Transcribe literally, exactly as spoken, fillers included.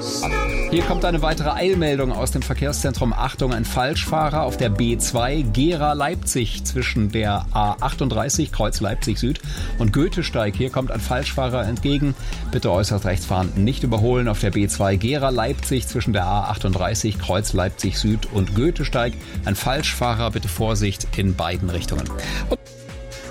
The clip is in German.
Hier kommt eine weitere Eilmeldung aus dem Verkehrszentrum. Achtung, ein Falschfahrer auf der B zwei Gera-Leipzig zwischen der A achtunddreißig Kreuz Leipzig Süd und Goethesteig. Hier kommt ein Falschfahrer entgegen. Bitte äußerst rechts fahren, nicht überholen auf der B zwei Gera-Leipzig zwischen der A achtunddreißig Kreuz Leipzig Süd und Goethesteig. Ein Falschfahrer, bitte Vorsicht in beiden Richtungen. Und